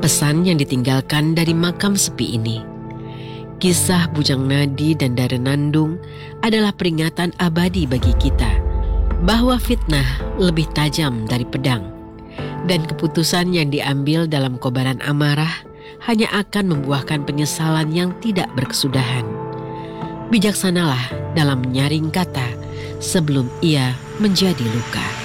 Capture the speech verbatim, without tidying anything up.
Pesan yang ditinggalkan dari makam sepi ini. Kisah Bujang Nadi dan Darenandung adalah peringatan abadi bagi kita bahwa fitnah lebih tajam dari pedang, dan keputusan yang diambil dalam kobaran amarah hanya akan membuahkan penyesalan yang tidak berkesudahan. Bijaksanalah dalam menyaring kata sebelum ia menjadi luka.